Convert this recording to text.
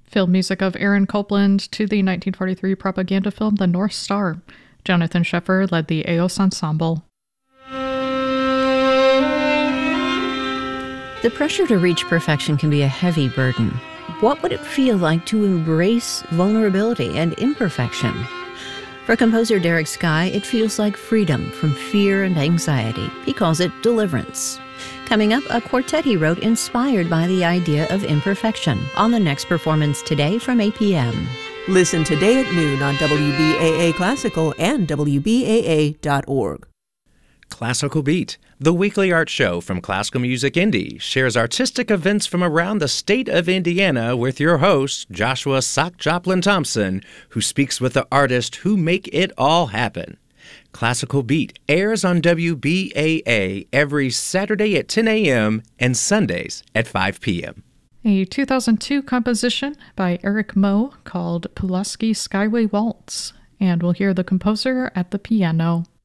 Film music of Aaron Copland to the 1943 propaganda film The North Star. Jonathan Sheffer led the Eos Ensemble. The pressure to reach perfection can be a heavy burden. What would it feel like to embrace vulnerability and imperfection? For composer Derek Sky, it feels like freedom from fear and anxiety. He calls it deliverance. Coming up, a quartet he wrote inspired by the idea of imperfection on the next performance today from 8 p.m. Listen today at noon on WBAA Classical and WBAA.org. Classical Beat, the weekly art show from Classical Music Indy, shares artistic events from around the state of Indiana with your host, Joshua Sock Joplin Thompson, who speaks with the artists who make it all happen. Classical Beat airs on WBAA every Saturday at 10 a.m. and Sundays at 5 p.m. A 2002 composition by Eric Moe called Pulaski Skyway Waltz, and we'll hear the composer at the piano.